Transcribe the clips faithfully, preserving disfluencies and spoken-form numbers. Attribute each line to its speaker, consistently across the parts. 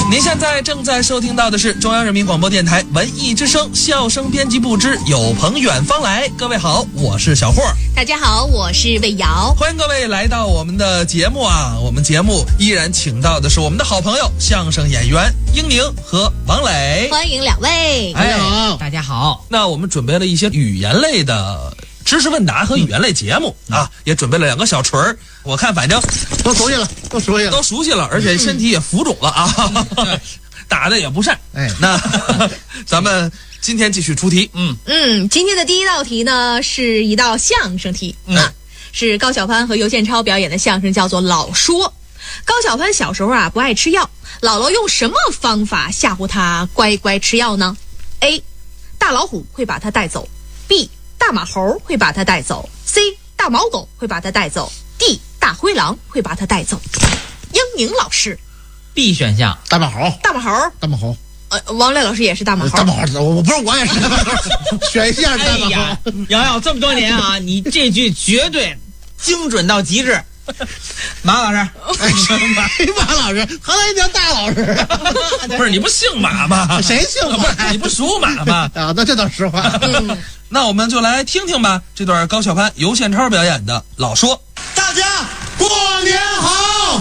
Speaker 1: 您现在正在收听到的是中央人民广播电台文艺之声笑声编辑部之有朋远方来。各位好，我是小霍。
Speaker 2: 大家好，我是魏瑶。
Speaker 1: 欢迎各位来到我们的节目啊！我们节目依然请到的是我们的好朋友相声演员英宁和王磊。
Speaker 2: 欢迎两位。
Speaker 1: 哎，
Speaker 3: 大家好。
Speaker 1: 那我们准备了一些语言类的知识问答和语言类节目、嗯、啊，也准备了两个小锤儿。我看反正
Speaker 3: 都熟悉了，都熟悉了，
Speaker 1: 都熟悉了，而且身体也浮肿了啊，嗯、打的也不善。哎，那咱们今天继续出题。
Speaker 2: 嗯嗯，今天的第一道题呢是一道相声题、嗯、啊，是高晓攀和尤宪超表演的相声，叫做《老说》。高晓攀小时候啊不爱吃药，姥姥用什么方法吓唬他乖乖吃药呢？ A. 大老虎会把他带走， B. 大马猴会把他带走， C. 大毛狗会把他带走， D. 大灰狼会把他带走。英宁老师
Speaker 3: B 选项，大马猴。
Speaker 2: 大马猴，
Speaker 3: 大马猴。
Speaker 2: 呃，王磊老师也是大马猴。
Speaker 3: 大马猴，我不是我也是大马猴，选一下大马猴。哎呀，瑶瑶这么多年啊，你这句绝对精准到极致。马老师，哎，马老师，何来叫大老师？
Speaker 1: 不是你不姓马吗？
Speaker 3: 谁姓马？
Speaker 1: 不是你不属马吗？
Speaker 3: 啊，那这倒实话。
Speaker 2: 嗯，
Speaker 1: 那我们就来听听吧，这段高晓攀、尤宪超表演的《老说》。
Speaker 4: 大家过年好！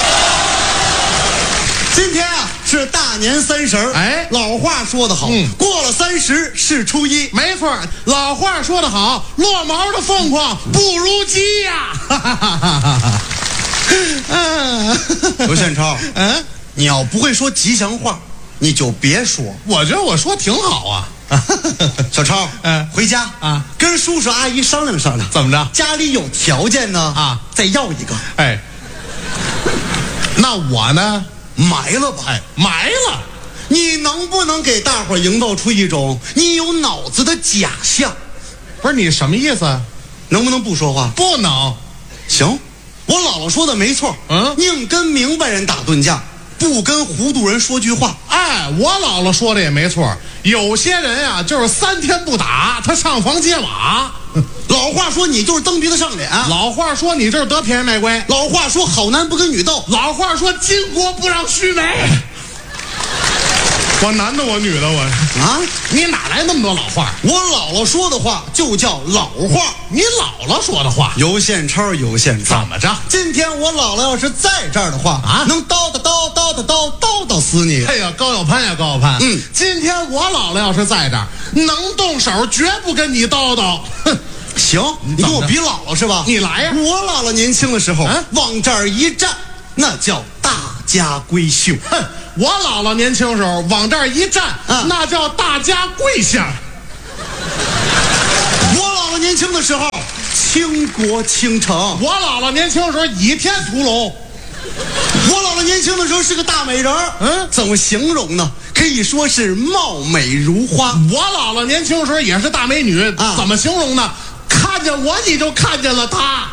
Speaker 4: 今天啊是大年三十儿，
Speaker 3: 哎，
Speaker 4: 老话说得好，嗯，过了三十是初一，
Speaker 3: 没错，老话说得好，落毛的凤凰不如鸡呀！哈哈哈哈哈！
Speaker 4: 嗯，尤宪超，嗯，你要不会说吉祥话，你就别说。
Speaker 3: 我觉得我说挺好啊。
Speaker 4: 小超，
Speaker 3: 嗯，
Speaker 4: 回家啊，跟叔叔阿姨商量商量，
Speaker 3: 怎么着？
Speaker 4: 家里有条件呢啊，再要一个。
Speaker 3: 哎，那我呢？
Speaker 4: 埋了吧！
Speaker 3: 哎，埋了！
Speaker 4: 你能不能给大伙营造出一种你有脑子的假象？
Speaker 3: 不是你什么意思？
Speaker 4: 能不能不说话？
Speaker 3: 不能。
Speaker 4: 行，我姥姥说的没错，
Speaker 3: 嗯，
Speaker 4: 宁跟明白人打顿架，不跟糊涂人说句话。
Speaker 3: 哎，我姥姥说的也没错，有些人啊，就是三天不打，他上房揭瓦。
Speaker 4: 老话说你就是蹬鼻子上脸，
Speaker 3: 老话说你这是得便宜卖乖，
Speaker 4: 老话说好男不跟女斗，
Speaker 3: 老话说巾帼不让须眉。我男的我女的我
Speaker 4: 啊，
Speaker 3: 你哪来那么多老话？
Speaker 4: 我姥姥说的话就叫老话，
Speaker 3: 你姥姥说的话。
Speaker 4: 尤宪超，尤宪超，
Speaker 3: 怎么着？
Speaker 4: 今天我姥姥要是在这儿的话啊，能叨叨叨叨叨叨叨叨死你！
Speaker 3: 哎呀，高晓攀呀，高晓攀，
Speaker 4: 嗯，
Speaker 3: 今天我姥姥要是在这儿，能动手绝不跟你叨叨。哼。
Speaker 4: 行，你跟我比姥姥是吧？
Speaker 3: 你来呀！
Speaker 4: 我姥姥年轻的时候，啊、往这儿一站，那叫大家闺秀。
Speaker 3: 哼，我姥姥年轻时候往这儿一站，啊、那叫大家跪下。
Speaker 4: 我姥姥年轻的时候，倾国倾城。
Speaker 3: 我姥姥年轻时候倚天屠龙。
Speaker 4: 我姥姥年轻的时候是个大美人儿，嗯，怎么形容呢？可以说是貌美如花。
Speaker 3: 我姥姥年轻时候也是大美女，啊、怎么形容呢？看见我你就看见了她。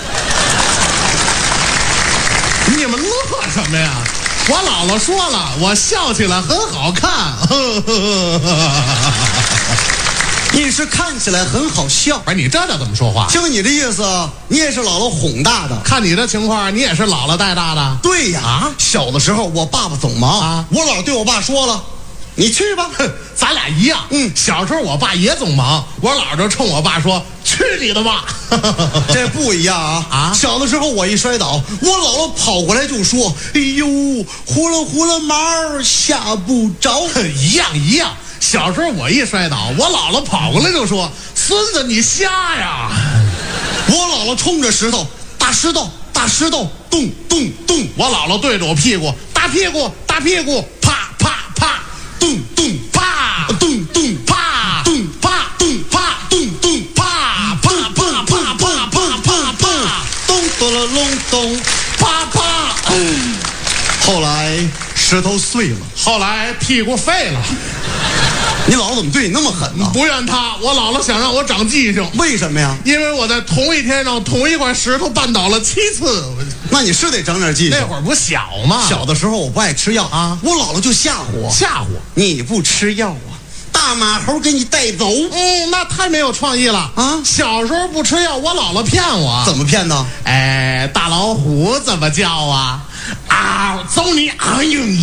Speaker 3: 你们乐什么呀？我姥姥说了，我笑起来很好看。呵呵呵
Speaker 4: 你是看起来很好笑，
Speaker 3: 哎，你这叫怎么说话？
Speaker 4: 听你的意思，你也是姥姥哄大的。
Speaker 3: 看你的情况，你也是姥姥带大的。
Speaker 4: 对呀，啊，小的时候我爸爸总忙
Speaker 3: 啊，
Speaker 4: 我姥对我爸说了，你去吧，
Speaker 3: 咱俩一样。嗯，小时候我爸也总忙，我姥就冲我爸说：“去你的吧！”
Speaker 4: 这不一样啊！啊，小的时候我一摔倒，我姥姥跑过来就说：“哎呦，呼了呼了毛吓不着。”
Speaker 3: 一样一样。小时候我一摔倒，我姥姥跑过来就说：“孙子，你瞎呀！”
Speaker 4: 我姥姥冲着石头，大石头，大石头，咚咚咚。
Speaker 3: 我姥姥对着我屁股，大屁股，大屁股，啪啪啪，
Speaker 4: 咚咚
Speaker 3: 啪，
Speaker 4: 咚咚
Speaker 3: 啪，
Speaker 4: 咚啪咚啪咚咚啪啪啪啪啪啪啪啪，咚咚了隆咚，
Speaker 3: 啪啪。
Speaker 4: 后来石头碎了，
Speaker 3: 后来屁股废了。
Speaker 4: 你姥姥怎么对你那么狠呢？
Speaker 3: 不怨他，我姥姥想让我长记性。
Speaker 4: 为什么呀？
Speaker 3: 因为我在同一天让同一块石头绊倒了七次。
Speaker 4: 那你是得长点记性。
Speaker 3: 那会儿不小吗？
Speaker 4: 小的时候我不爱吃药啊，我姥姥就吓唬我，
Speaker 3: 吓唬
Speaker 4: 你不吃药啊，大马猴给你带走。
Speaker 3: 嗯，那太没有创意了啊！小时候不吃药，我姥姥骗我。
Speaker 4: 怎么骗呢？
Speaker 3: 哎，大老虎怎么叫啊？啊，走你啊！你
Speaker 4: 什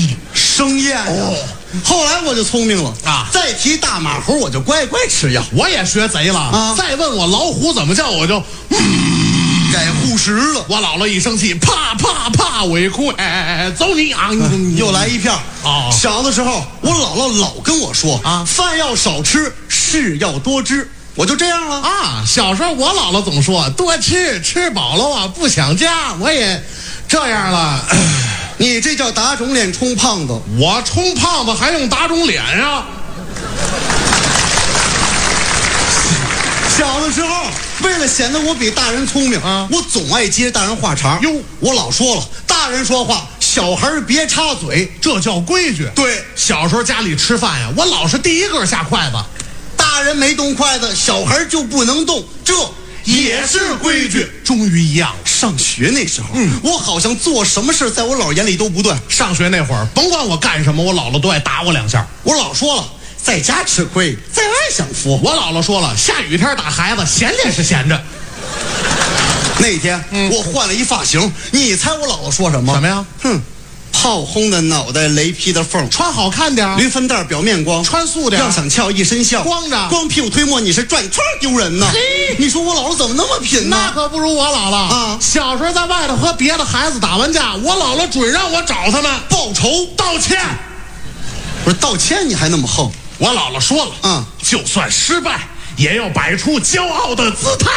Speaker 4: 生厌呀。哦，后来我就聪明了啊，再提大马猴我就乖乖吃药。
Speaker 5: 我也学贼了啊！再问我老虎怎么叫，我就嗯，
Speaker 4: 改护食了。
Speaker 5: 我姥姥一生气，啪啪啪，我一哭，哎哎哎，走你啊！
Speaker 4: 嗯、又来一片
Speaker 5: 哦。
Speaker 4: 小的时候，我姥姥老跟我说啊，饭要少吃，事要多知。我就这样了
Speaker 5: 啊！小时候我姥姥总说多吃，吃饱了啊不想家，我也这样了。
Speaker 4: 你这叫打肿脸充胖子，
Speaker 5: 我充胖子还用打肿脸呀？
Speaker 4: 小的时候，为了显得我比大人聪明啊，我总爱接大人话茬。哟，我老说了，大人说话，小孩别插嘴，
Speaker 5: 这叫规矩。
Speaker 4: 对，
Speaker 5: 小时候家里吃饭呀，我老是第一个下筷子。
Speaker 4: 大人没动筷子，小孩就不能动，这也是规矩。
Speaker 5: 终于一样了。
Speaker 4: 上学那时候，嗯，我好像做什么事在我姥眼里都不对。
Speaker 5: 上学那会儿，甭管我干什么，我姥姥都爱打我两下。
Speaker 4: 我姥说了，在家吃亏，在外享福。
Speaker 5: 我姥姥说了，下雨天打孩子，闲着是闲着。
Speaker 4: 那天、嗯、我换了一发型，你猜我姥姥说什么？
Speaker 5: 什么呀？
Speaker 4: 哼。炮轰的脑袋，雷劈的缝，
Speaker 5: 穿好看点，
Speaker 4: 驴粪蛋表面光，
Speaker 5: 穿素点，
Speaker 4: 要想俏一身像，
Speaker 5: 光着，
Speaker 4: 光屁股推磨你是转圈丢人呢。你说我姥姥怎么那么贫呢？
Speaker 5: 那可不如我姥姥啊！小时候在外头和别的孩子打完架，我姥姥准让我找他们
Speaker 4: 报仇
Speaker 5: 道歉。
Speaker 4: 不是道歉你还那么横？
Speaker 5: 我姥姥说了，嗯，就算失败，也要摆出骄傲的姿态。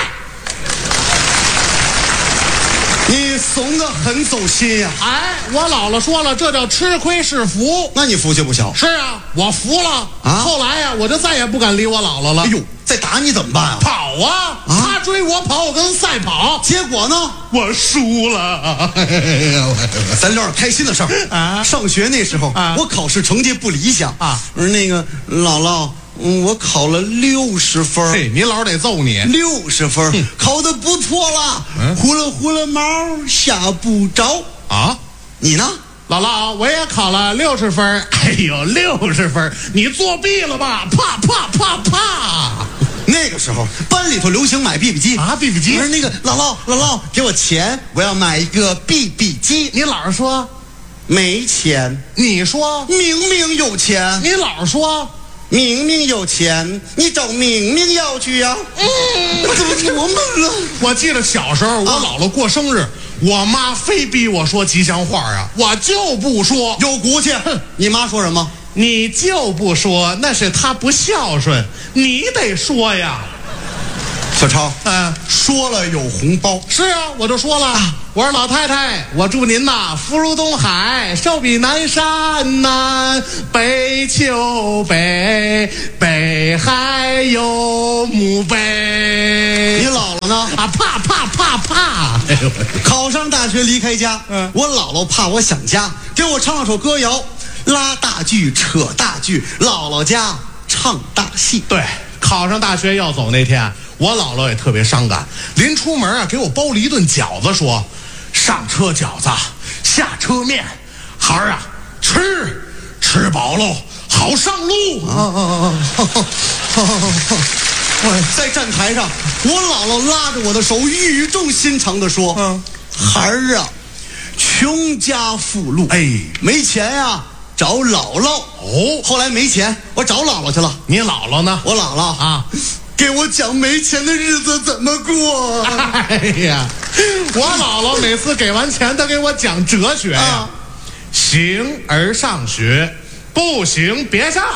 Speaker 4: 你怂得很走心呀、
Speaker 5: 啊！哎，我姥姥说了，这叫吃亏是福。
Speaker 4: 那你福气不小。
Speaker 5: 是啊，我服了啊！后来呀、啊，我就再也不敢理我姥姥了。
Speaker 4: 哎呦，再打你怎么办啊？
Speaker 5: 跑啊！啊他追我跑，我跟赛跑。
Speaker 4: 结果呢？
Speaker 5: 我输了。
Speaker 4: 咱聊点开心的事儿啊！上学那时候，啊、我考试成绩不理想啊。那个姥姥。嗯，我考了六十分。
Speaker 5: 嘿，你姥得揍你。
Speaker 4: 六十分，嗯、考得不错了。嗯，呼了呼了毛，吓不着
Speaker 5: 啊。
Speaker 4: 你呢，
Speaker 5: 姥姥？我也考了六十分。哎呦，六十分，你作弊了吧？啪啪啪啪。
Speaker 4: 那个时候班里头流行买 B B 机
Speaker 5: 啊 ，B B 机。
Speaker 4: 不是那个姥姥，姥姥给我钱，我要买一个 B B 机。
Speaker 5: 你姥说
Speaker 4: 没钱，
Speaker 5: 你说
Speaker 4: 明明有钱。
Speaker 5: 你姥说。
Speaker 4: 明明有钱，你找明明要去呀、啊！嗯，我怎么琢磨了？
Speaker 5: 我记得小时候我姥姥过生日，啊、我妈非逼我说吉祥话啊，我就不说。
Speaker 4: 有骨气！你妈说什么？
Speaker 5: 你就不说，那是她不孝顺，你得说呀。
Speaker 4: 小超，
Speaker 5: 嗯，
Speaker 4: 说了有红包。
Speaker 5: 是啊，我就说了，啊、我说老太太，我祝您呐，福如东海，寿比南山南，北秋北，北海有墓碑。
Speaker 4: 你姥姥呢？
Speaker 5: 啊，怕怕怕怕！
Speaker 4: 考上大学离开家，嗯，我姥姥怕我想家，给我唱了首歌谣，拉大锯扯大锯，姥姥家唱大戏。
Speaker 5: 对。考上大学要走那天，我姥姥也特别伤感。临出门啊，给我包了一顿饺子，说：“上车饺子，下车面，孩儿啊，吃吃饱喽，好上路。”啊啊啊
Speaker 4: 啊！在站台上，我姥姥拉着我的手，语重心长地说：“嗯，孩儿啊，穷家富路，哎，没钱呀、啊。”找姥姥哦，后来没钱，我找姥姥去了。
Speaker 5: 你姥姥呢？
Speaker 4: 我姥姥啊，给我讲没钱的日子怎么过。
Speaker 5: 哎呀，我姥姥每次给完钱，她给我讲哲学呀。啊、行而上学，不行别上。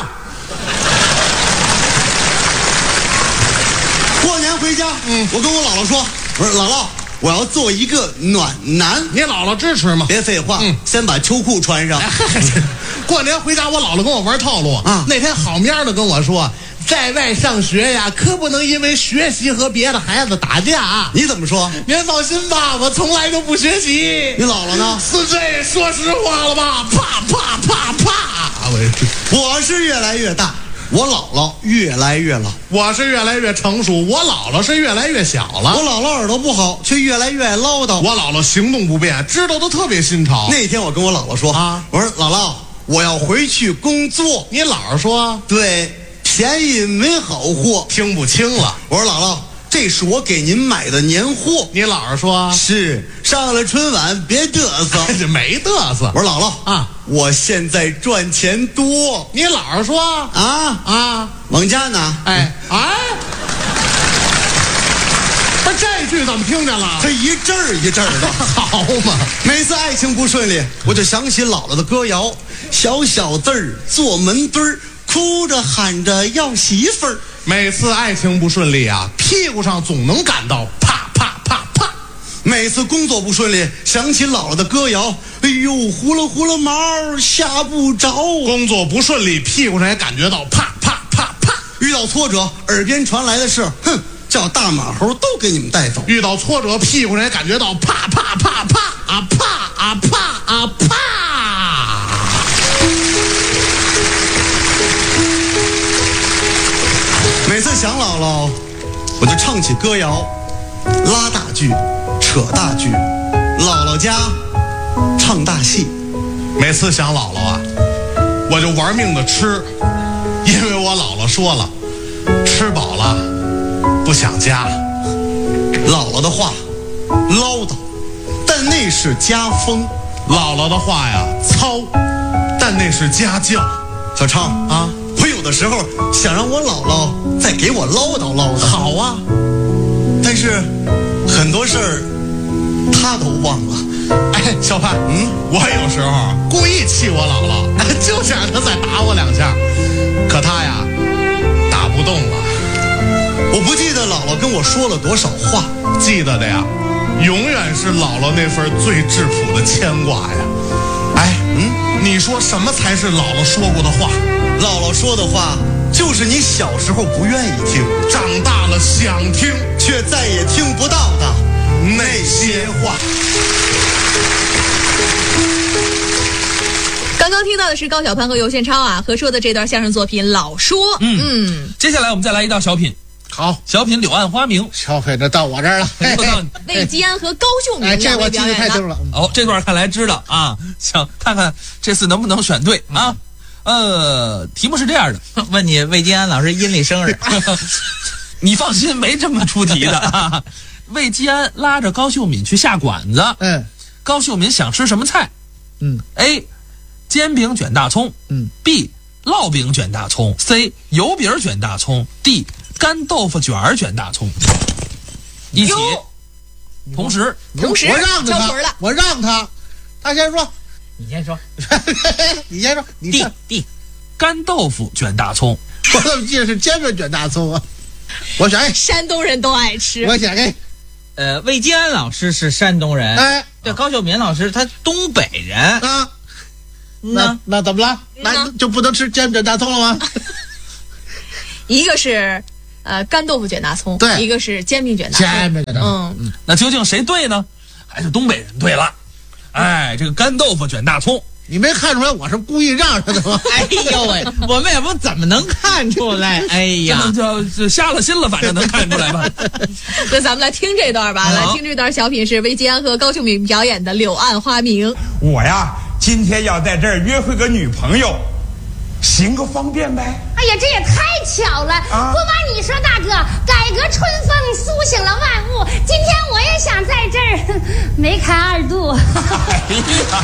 Speaker 4: 过年回家，嗯，我跟我姥姥说，我说姥姥。我要做一个暖男，
Speaker 5: 你姥姥支持吗？
Speaker 4: 别废话，嗯，先把秋裤穿上。
Speaker 5: 过年回家，我姥姥跟我玩套路啊。那天好面的跟我说，在外上学呀，可不能因为学习和别的孩子打架。
Speaker 4: 你怎么说？
Speaker 5: 您放心吧，我从来都不学习。
Speaker 4: 你姥姥呢？
Speaker 5: 是这，说实话了吧？啪啪啪啪！
Speaker 4: 我是越来越大。我姥姥越来越老，
Speaker 5: 我是越来越成熟，我姥姥是越来越小了。
Speaker 4: 我姥姥耳朵不好，却越来越爱唠叨。
Speaker 5: 我姥姥行动不便，知道的特别新潮。
Speaker 4: 那天我跟我姥姥说啊，我说姥姥，我要回去工作。
Speaker 5: 你姥姥说，
Speaker 4: 对，便宜没好货，
Speaker 5: 听不清了。
Speaker 4: 我说姥姥， 这是我给您买的年货。
Speaker 5: 你姥姥说
Speaker 4: 是上了春晚别嘚瑟，
Speaker 5: 这没嘚瑟。
Speaker 4: 我说姥姥
Speaker 5: 啊，
Speaker 4: 我现在赚钱多。
Speaker 5: 你姥姥说
Speaker 4: 啊
Speaker 5: 啊，
Speaker 4: 往家拿。
Speaker 5: 哎哎，不是这句怎么听见了？
Speaker 4: 这一阵儿一阵儿的，
Speaker 5: 好嘛！
Speaker 4: 每次爱情不顺利，我就想起姥姥的歌谣，小小字儿坐门墩儿，哭着喊着要媳妇儿。
Speaker 5: 每次爱情不顺利啊，屁股上总能感到啪啪啪啪。
Speaker 4: 每次工作不顺利，想起姥姥的歌谣，哎呦，呼噜呼噜毛下不着。
Speaker 5: 工作不顺利，屁股上也感觉到啪啪啪啪。
Speaker 4: 遇到挫折，耳边传来的是，哼，叫大马猴都给你们带走。
Speaker 5: 遇到挫折，屁股上也感觉到啪啪啪啪啊啪啊啪啊啪。
Speaker 4: 每次想姥姥，我就唱起歌谣，拉大锯，扯大锯，姥姥家唱大戏。
Speaker 5: 每次想姥姥啊，我就玩命的吃，因为我姥姥说了，吃饱了不想家。
Speaker 4: 姥姥的话唠叨，但那是家风；
Speaker 5: 姥姥的话呀糙，但那是家教。
Speaker 4: 小昌啊，我有的时候想让我姥姥再给我唠叨唠叨。
Speaker 5: 好啊，
Speaker 4: 但是很多事儿她都忘了。
Speaker 5: 哎，小潘，嗯，我有时候故意气我姥姥，就想让她再打我两下，可她呀打不动了。
Speaker 4: 我不记得姥姥跟我说了多少话，
Speaker 5: 记得的呀，永远是姥姥那份最质朴的牵挂呀。哎，嗯，你说什么才是姥姥说过的话？
Speaker 4: 姥姥说的话就是你小时候不愿意听，
Speaker 5: 长大了想听，
Speaker 4: 却再也听不到的那些话。
Speaker 2: 刚刚听到的是高晓攀和尤宪超啊合说的这段相声作品《老说》。
Speaker 1: 嗯
Speaker 2: 嗯，
Speaker 1: 接下来我们再来一道小品。
Speaker 3: 好，
Speaker 1: 小品《柳暗花明》。
Speaker 3: 小品这到我这儿了。
Speaker 1: 哎说到
Speaker 2: 魏吉安和高秀敏
Speaker 3: 哎，
Speaker 2: 两
Speaker 3: 这我记
Speaker 2: 位表演的。
Speaker 3: 得太清了。
Speaker 1: 哦，这段看来知道啊，想看看这次能不能选对啊？呃，题目是这样的，
Speaker 3: 问你魏金安老师阴历生日？
Speaker 1: 你放心，没这么出题的啊。魏基安拉着高秀敏去下馆子，
Speaker 3: 嗯
Speaker 1: 高秀敏想吃什么菜？
Speaker 3: 嗯
Speaker 1: A 煎饼卷大葱，
Speaker 3: 嗯
Speaker 1: B 烙饼卷大葱， C 油饼卷大葱， D 干豆腐卷儿卷大葱。一起，同时，
Speaker 2: 同时
Speaker 3: 我让着
Speaker 2: 交腿了，
Speaker 3: 他我让他，他先说，
Speaker 6: 你先说。
Speaker 3: 你先说，你
Speaker 6: 地
Speaker 3: 先。
Speaker 6: 地
Speaker 1: 干豆腐卷大葱。
Speaker 3: 我怎么记得是煎饼卷大葱啊？我选 A，
Speaker 2: 山东人都爱吃。
Speaker 3: 我选 A。
Speaker 6: 呃，魏金安老师是山东人，
Speaker 3: 哎，
Speaker 6: 对，高秀敏老师他东北人。
Speaker 3: 啊，
Speaker 6: 嗯
Speaker 3: 那
Speaker 6: 呢，
Speaker 3: 那怎么了？
Speaker 2: 嗯呢
Speaker 3: 那就不能吃煎饼卷大葱了吗？
Speaker 2: 一个是呃干豆腐卷大葱，
Speaker 3: 对
Speaker 2: 一个是煎饼卷大葱。
Speaker 3: 煎饼卷大葱。
Speaker 2: 嗯，
Speaker 1: 那究竟谁对呢？还是东北人对了？哎，这个干豆腐卷大葱。
Speaker 3: 你没看出来我是故意让他的吗？
Speaker 6: 哎呦喂，我们也不怎么能看出来。哎呀，
Speaker 1: 就就瞎了心了，反正能看出来吧。
Speaker 2: 那咱们来听这段吧，
Speaker 1: 好
Speaker 2: 来听这段小品是魏吉安和高秀敏表演的《柳暗花明》。
Speaker 7: 我呀，今天要在这儿约会个女朋友，行个方便呗。
Speaker 8: 哎呀，这也太巧了！
Speaker 7: 啊
Speaker 8: 不瞒你说，大哥，改革春风苏醒了万物。今天我也想在这儿梅开二度。
Speaker 7: 哎呀，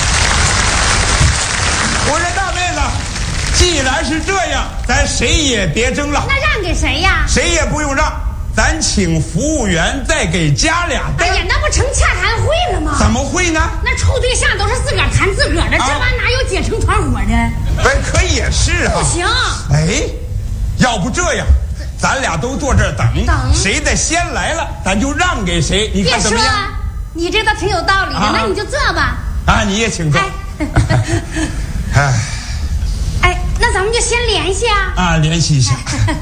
Speaker 7: 我说大妹子，既然是这样，咱谁也别争了，
Speaker 8: 那让给谁呀？
Speaker 7: 谁也不用让，咱请服务员再给加俩单。
Speaker 8: 哎呀，那不成洽谈会了吗？
Speaker 7: 怎么会呢？
Speaker 8: 那处对象都是自个儿谈自个儿的，
Speaker 7: 啊
Speaker 8: 这玩意儿哪有结成团伙的？
Speaker 7: 哎，可也是啊。
Speaker 8: 不行，
Speaker 7: 哎，要不这样，咱俩都坐这儿等，
Speaker 8: 等
Speaker 7: 谁的先来了，咱就让给谁，你
Speaker 8: 别说
Speaker 7: 看怎么样？，
Speaker 8: 你这倒挺有道理的。
Speaker 7: 啊
Speaker 8: 那你就坐吧。
Speaker 7: 啊，你也请坐。
Speaker 8: 哎，
Speaker 7: 哎，
Speaker 8: 哎，那咱们就先联系啊。
Speaker 7: 啊，联系一下。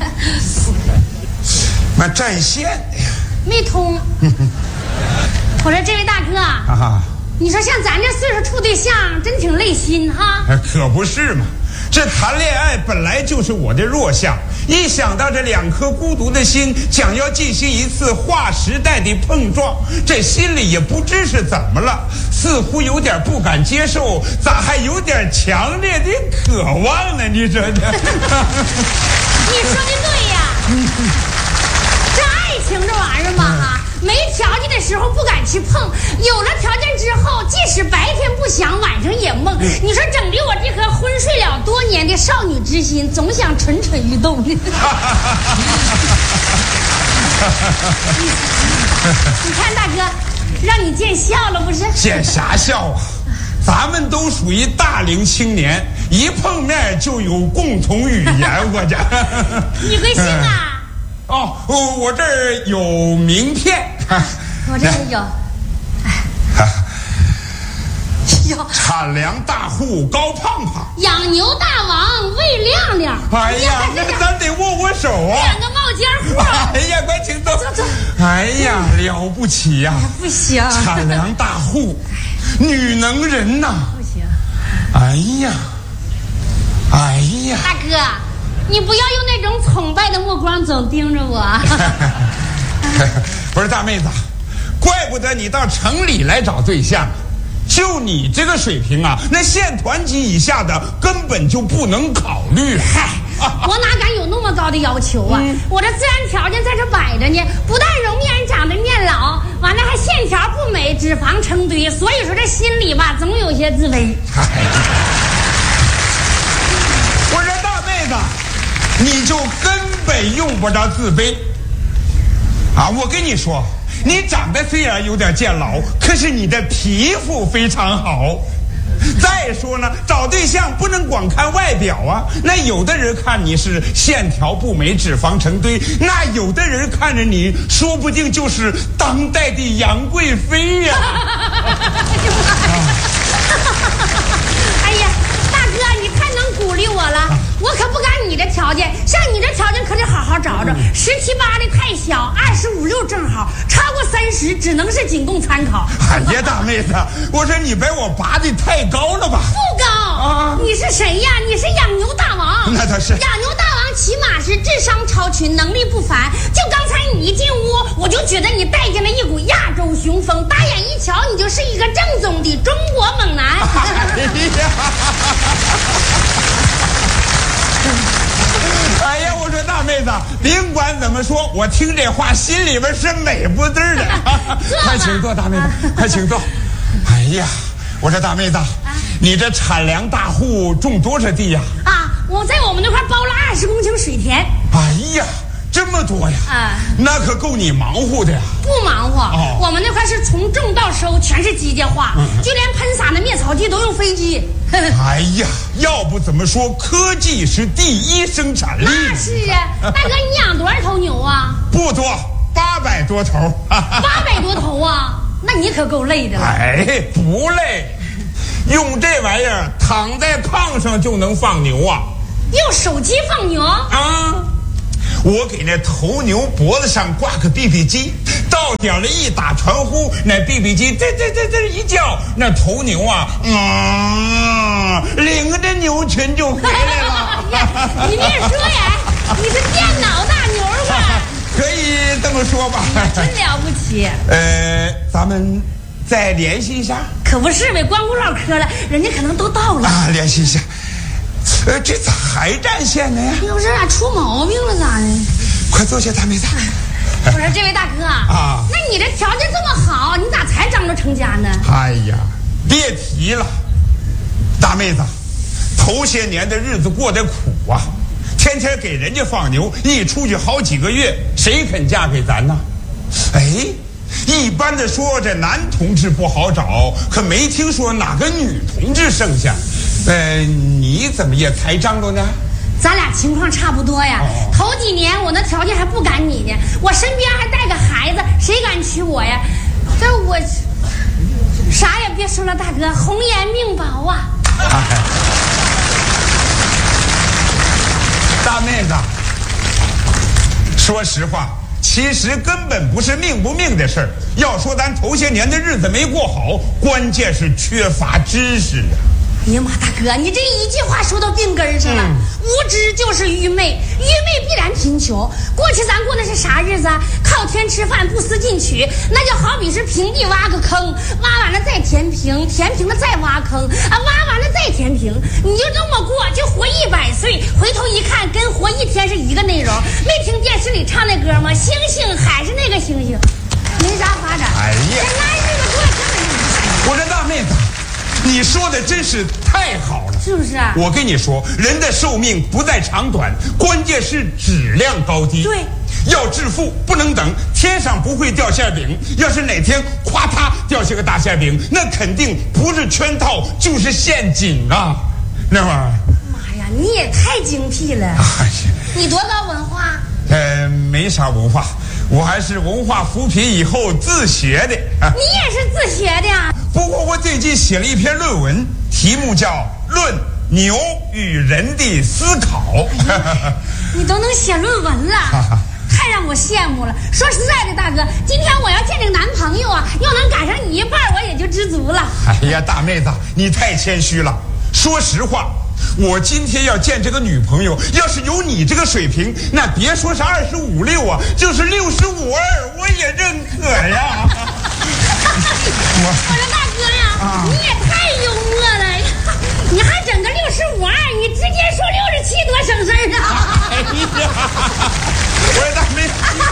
Speaker 7: 那占线，哎呀，
Speaker 8: 没通。我说这位大哥，
Speaker 7: 哈哈，
Speaker 8: 你说像咱这岁数处对象，真挺累心哈。
Speaker 7: 可不是嘛。这谈恋爱本来就是我的弱项，一想到这两颗孤独的心将要进行一次划时代的碰撞，这心里也不知是怎么了，似乎有点不敢接受，咋还有点强烈的渴望呢？你说呢？
Speaker 8: 你说的对呀，这爱情情这玩意儿嘛哈，没条件的时候不敢去碰，有了条件之后，即使白天不想，晚上也梦。你说整的我这颗昏睡了多年的少女之心，总想蠢蠢欲动。你看大哥，让你见笑了不是？
Speaker 7: 见啥笑啊？咱们都属于大龄青年，一碰面就有共同语言。我这，
Speaker 8: 你贵姓啊？
Speaker 7: 哦，我这儿有名片。
Speaker 8: 我这也有。哟，
Speaker 7: 产粮大户高胖胖，
Speaker 8: 养牛大王魏亮亮。
Speaker 7: 哎呀，那咱得握握手啊！
Speaker 8: 两个冒尖户。
Speaker 7: 哎呀，快请走。
Speaker 8: 走走。
Speaker 7: 哎呀，了不起呀！
Speaker 8: 不行。
Speaker 7: 产粮大户，女能人呐。
Speaker 8: 不行。
Speaker 7: 哎呀，哎呀，
Speaker 8: 大哥，你不要用那种崇拜的目光总盯着我。
Speaker 7: 不是大妹子，怪不得你到城里来找对象。就你这个水平啊，那县团级以下的根本就不能考虑。
Speaker 8: 嗨，我哪敢有那么高的要求啊！嗯、我这自然条件在这摆着呢，不但容面长得面老，完了还线条不美，脂肪成堆，所以说这心里吧总有些自卑。
Speaker 7: 我说大妹子，你就根本用不着自卑啊！我跟你说。你长得虽然有点见老，可是你的皮肤非常好。再说呢，找对象不能光看外表啊。那有的人看你是线条不美，脂肪成堆；那有的人看着你，说不定就是当代的杨贵妃呀。
Speaker 8: 哎呀，大哥，你太能鼓励我了。我可不敢你这条件，像你这条件可得好好找找。十七八的太小，二十五六正好，超过三十只能是仅供参考。
Speaker 7: 哎呀，大妹子，我说你把我拔的太高了吧？
Speaker 8: 不高啊！你是谁呀？你是养牛大王。
Speaker 7: 那倒是。
Speaker 8: 养牛大王起码是智商超群，能力不凡。就刚才你一进屋，我就觉得你带进了一股亚洲雄风，打眼一瞧，你就是一个正宗的中国猛男。
Speaker 7: 哎呀！哎呀，我说大妹子，甭管怎么说，我听这话心里边是美不滋的。快请坐，大妹子，快请坐。哎呀，我说大妹子，你这产粮大户种多少地呀？
Speaker 8: 啊，我在我们那块包了二十公顷水田。
Speaker 7: 哎呀，这么多呀！啊，那可够你忙活的呀。
Speaker 8: 不忙活，哦、我们那块是从种到收全是机械化，嗯、就连喷洒的灭草剂都用飞机。
Speaker 7: 哎呀，要不怎么说科技是第一生产力？
Speaker 8: 那是啊，大哥，你养多少头牛啊？
Speaker 7: 不多，八百多头。
Speaker 8: 八百多头啊？那你可够累的了。
Speaker 7: 哎，不累，用这玩意儿躺在炕上就能放牛啊。
Speaker 8: 用手机放牛
Speaker 7: 啊？我给那头牛脖子上挂个 B B 机，到点了一打传呼，那 B B 机这这这这一叫，那头牛啊啊，领着牛群就回来了。
Speaker 8: 你别说呀，你是电脑大牛吧？
Speaker 7: 可以这么说吧。
Speaker 8: 真了不起。
Speaker 7: 呃，咱们再联系一下。
Speaker 8: 可不是呗，光顾唠嗑了，人家可能都到了
Speaker 7: 啊。联系一下。呃，这咋还占线呢呀？
Speaker 8: 要是咋出毛病了咋的？
Speaker 7: 快坐下，大妹子。
Speaker 8: 我说这位大哥啊，那你这条件这么好，你咋才张罗成家呢？
Speaker 7: 哎呀，别提了，大妹子，头些年的日子过得苦啊，天天给人家放牛，一出去好几个月，谁肯嫁给咱呢？哎，一般的说这男同志不好找，可没听说哪个女同志剩下。呃，你怎么也才张罗呢？
Speaker 8: 咱俩情况差不多呀。哦、头几年我那条件还不赶你呢，我身边还带个孩子，谁敢娶我呀？这我啥也别说了，大哥，红颜命薄啊！哎、
Speaker 7: 大妹子，说实话，其实根本不是命不命的事儿。要说咱头些年的日子没过好，关键是缺乏知识啊。
Speaker 8: 哎呀妈，大哥，你这一句话说到病根上了。嗯、无知就是愚昧，愚昧必然贫穷。过去咱过的是啥日子啊？靠天吃饭，不思进取，那就好比是平地挖个坑，挖完了再填平，填平了再挖坑，啊，挖完了再填平，你就这么过，就活一百岁。回头一看，跟活活一天是一个内容。没听电视里唱那歌吗？星星还是那个星星，没啥发展。
Speaker 7: 哎呀，
Speaker 8: 这男日子过这么
Speaker 7: 我这大妹子，你说的真是太好了，
Speaker 8: 是不是？
Speaker 7: 我跟你说，人的寿命不在长短，关键是质量高低。
Speaker 8: 对，
Speaker 7: 要致富不能等，天上不会掉馅饼。要是哪天夸嚓掉下个大馅饼，那肯定不是圈套就是陷阱啊！那玩意儿，
Speaker 8: 妈呀，你也太精辟了！
Speaker 7: 哎呀，
Speaker 8: 你多高文化？
Speaker 7: 呃，没啥文化，我还是文化扶贫以后自学的。啊、
Speaker 8: 你也是自学的呀？
Speaker 7: 不过我最近写了一篇论文，题目叫《论牛与人的思考》。
Speaker 8: 你都能写论文了，太让我羡慕了。说实在的，大哥，今天我要见这个男朋友啊，要能赶上你一半，我也就知足了。
Speaker 7: 哎呀，大妹子，你太谦虚了。说实话，我今天要见这个女朋友，要是有你这个水平，那别说是二十五六啊，就是六十五二，我也认可呀。
Speaker 8: 我我说大哥呀，啊、你也太幽默了呀！你还整个六十五二，你直接说六十七多省事儿啊！
Speaker 7: 哎呀，我说大妹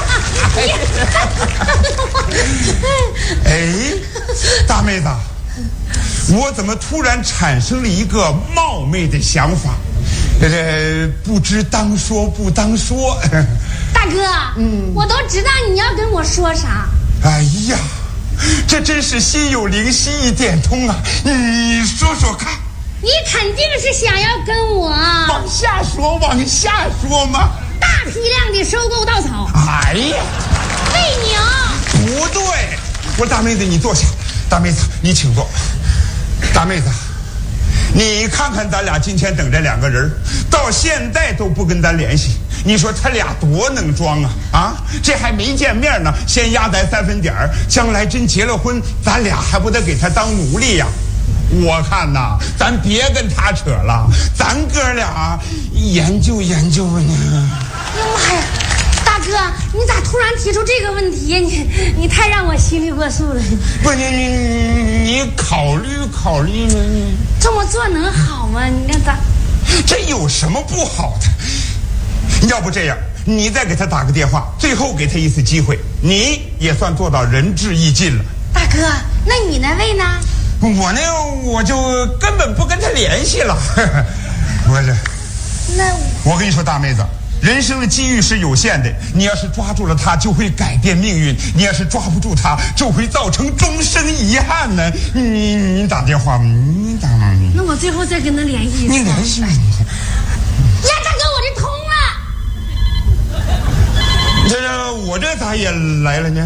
Speaker 7: 子，哎，大妹子。我怎么突然产生了一个冒昧的想法？呃，不知当说不当说。
Speaker 8: 大哥，嗯，我都知道你要跟我说啥。
Speaker 7: 哎呀，这真是心有灵犀一点通啊！你说说看。
Speaker 8: 你肯定是想要跟我
Speaker 7: 往下说，往下说嘛。
Speaker 8: 大批量的收购稻草。
Speaker 7: 哎呀，
Speaker 8: 喂牛。
Speaker 7: 不对，我说大妹子，你坐下。大妹子，你请坐。大妹子，你看看咱俩今天等这两个人，到现在都不跟咱联系，你说他俩多能装啊！啊，这还没见面呢，先压咱三分点儿，将来真结了婚，咱俩还不得给他当奴隶呀？我看呐，咱别跟他扯了，咱哥俩研究研究呢。
Speaker 8: 哎呀妈呀！大哥，你咋突然提出这个问题？你你太让我心里过数了。
Speaker 7: 不，你你你你考虑考虑呢？
Speaker 8: 这么做能好吗？你看咋？
Speaker 7: 这有什么不好的？要不这样，你再给他打个电话，最后给他一次机会，你也算做到仁至义尽了。
Speaker 8: 大哥，那你那位呢？
Speaker 7: 我呢，我就根本不跟他联系了。我这，
Speaker 8: 那
Speaker 7: 我跟你说，大妹子。人生的机遇是有限的，你要是抓住了它，就会改变命运；你要是抓不住它，就会造成终生遗憾呢。你你打电话，你打吗？
Speaker 8: 那我最后再跟他联系一次。
Speaker 7: 你联系？呀，
Speaker 8: 大哥，我这通了。
Speaker 7: 这这，我这咋也来了呢？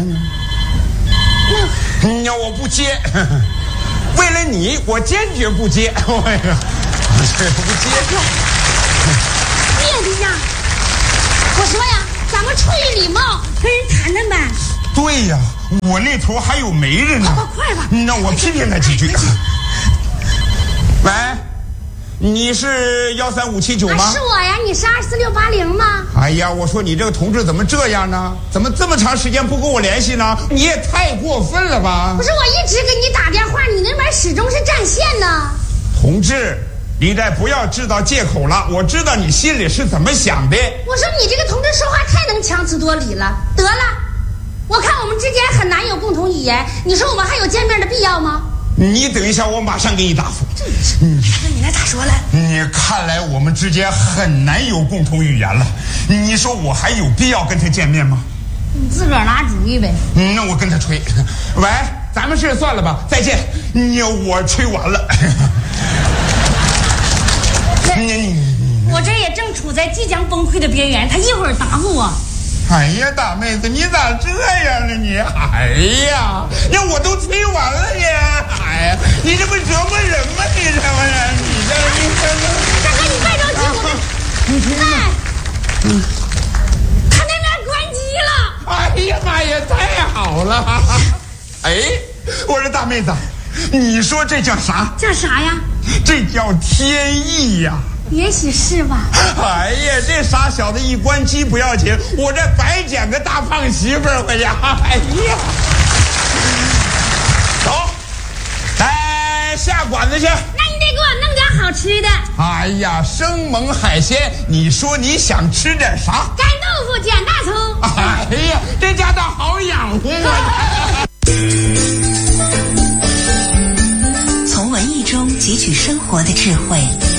Speaker 7: 那你要我不接，为了你，我坚决不接。我这不接。
Speaker 8: 你也这样。我说呀，咱们出于礼貌跟人谈谈呗。
Speaker 7: 对呀，我那头还有媒人呢。
Speaker 8: 快快吧！
Speaker 7: 那我批评他几句。喂，你是幺三五七九吗？
Speaker 8: 是我呀，你是二四六八零吗？
Speaker 7: 哎呀，我说你这个同志怎么这样呢？怎么这么长时间不跟我联系呢？你也太过分了吧！
Speaker 8: 不是，我一直给你打电话，你那边始终是占线呢。
Speaker 7: 同志。你再不要制造借口了，我知道你心里是怎么想的。
Speaker 8: 我说你这个同志说话太能强词夺理了。得了，我看我们之间很难有共同语言，你说我们还有见面的必要吗？
Speaker 7: 你等一下，我马上给你答复。
Speaker 8: 嗯，那你来咋说了？
Speaker 7: 你看来我们之间很难有共同语言了。你说我还有必要跟他见面吗？
Speaker 8: 你自个儿拿主意呗。
Speaker 7: 嗯，那我跟他吹。喂，咱们是算了吧，再见。你我吹完了。你你
Speaker 8: 我这也正处在即将崩溃的边缘，他一会儿答复我。
Speaker 7: 哎呀，大妹子，你咋这样呢你？哎呀，那我都吹完了呢。哎呀，你这不折磨人吗？你这玩意儿，你这你这……
Speaker 8: 大哥，你别着急，我们……哎，嗯，他那边关机了。
Speaker 7: 哎呀妈呀，太好了！哎，我说大妹子，你说这叫啥？
Speaker 8: 叫啥呀？
Speaker 7: 这叫天意呀！
Speaker 8: 也许是吧。
Speaker 7: 哎呀，这傻小子一关机不要紧，我这白捡个大胖媳妇儿回家。哎呀，走，来下馆子去。
Speaker 8: 那你得给我弄点好吃的。
Speaker 7: 哎哎呀，生猛海鲜，你说你想吃点啥？
Speaker 8: 干豆腐卷大葱。
Speaker 7: 哎呀，这家的好养活啊！
Speaker 9: 从文艺中汲取生活的智慧，